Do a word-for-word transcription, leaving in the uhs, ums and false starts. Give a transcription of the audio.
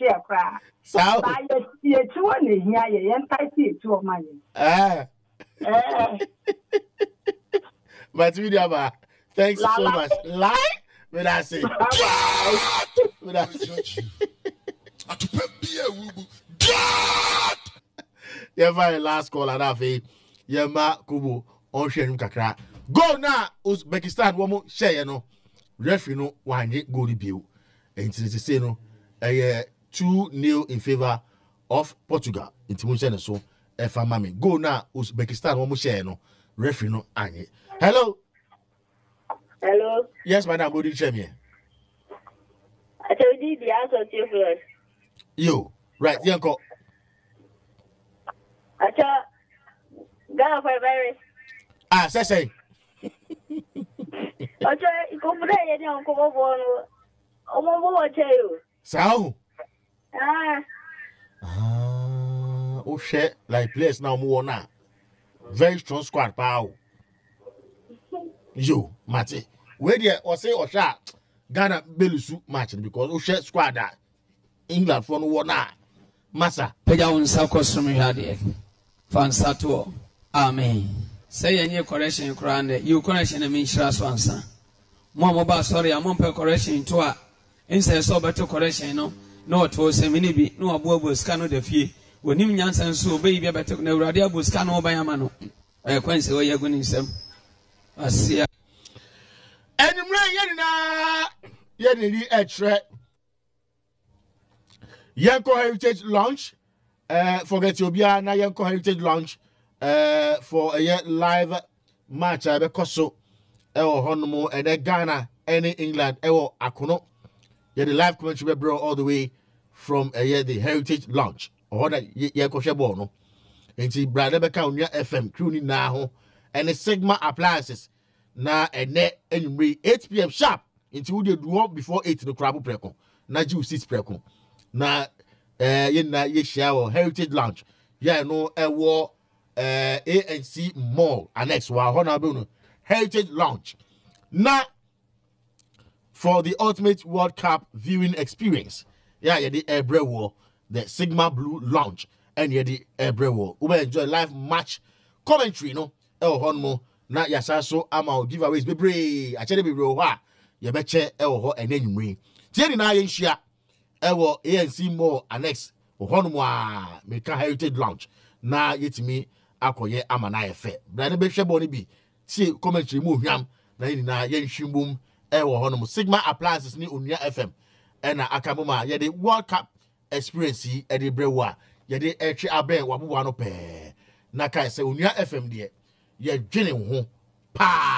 share cry. So you two one here, you ain't tight to money. Ah. Eh. But we do thanks so much. Lie? When I say, when I say, yeah, very last call and have a Yama Kubu on Shen Kakra. Go now, Uzbekistan, one more share, you know. Referee, no, one go review. And it's the same, no, a two nil in favor of Portugal. It's Munchen, so if I'm mammy. Go now, Uzbekistan, one more share, no. Referee, no, Anye. Hello. Hello. Yes, madam, good evening. I told you the answer to your first. You, right, Yanko. I told Ghana for very. Ah, say, say. I told you, come over there, you don't come over. I'm over to you. So? Ah. Ah, oh, shit, like place now, more now. Very strong squad, pow. You, Matty. Where there or say or shot Ghana Belusu matching because oh shit squad that England for no one now. Massa. Peja unsa kosumi hade. Fansato. Amen. Say any correction krande. You correction me shira so ansa. Mo mo ba sorry am pe correction to a. Inse so beto correction no. No to se mini bi no abuabu ska no da fie. Wonim nyansa nso obeyi bi beto na urade abu ska no ban ama no. Eh kwanse wo yagu ni nsem. Asia. Anymore, Yanina Yanini Etre Yanko Heritage Launch. Uh, forget your Bia na Yanko Heritage Launch uh, for a year live match. I because so Ewo Honomo and then Ghana, any England, Ewo Akono. Yeah, the live commentary bro all the way from a year the Heritage Launch. Or that Yanko Shabono. And see, brother Becca F M crew now and the Sigma appliances. Na ene enyumre eight p m sharp until we do up before eight no crab preko na ju six preko na eh ye na ye share Heritage Lounge yeah no e wo eh A N C Mall annex wa ho na be no Heritage Lounge na for the ultimate World Cup viewing experience yeah ye the Ebrewo the Sigma Blue Lounge and ye the Ebrewo we enjoy live match commentary no e ho no na yasa so ama giveaways bebre a chere bebre ho a ye beche e wo ho enanwumre tie ni na ye nhia e wo A N C Mall annex ho no mo a Meka Heritage Lounge na yetimi akoye ama na efe bra ne behwe bo ne bi tie commentary mu hwam na ni na ye nhwimbum e wo ho no mo Sigma appliances ni Onua F M e na akamoma ye de World Cup experience yi e de brewa ye de etwe aben wabowa no pe na kai se Onua F M de ye dwene ho pa